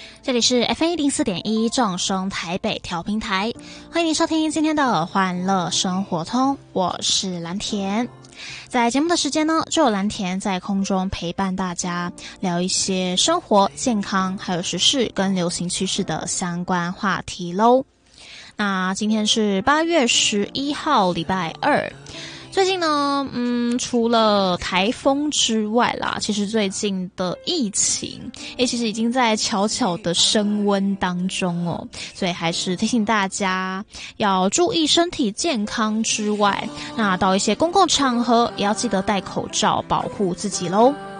这里是 FM104.1 正声台北调频台，欢迎您收听今天的欢乐生活通，我是蓝田。在节目的时间呢，就有蓝田在空中陪伴大家聊一些生活、健康还有时事跟流行趋势的相关话题咯。那今天是8月11号礼拜二。最近呢，除了台风之外啦，其实最近的疫情，其实已经在悄悄的升温当中哦，所以还是提醒大家要注意身体健康之外，那到一些公共场合也要记得戴口罩，保护自己咯。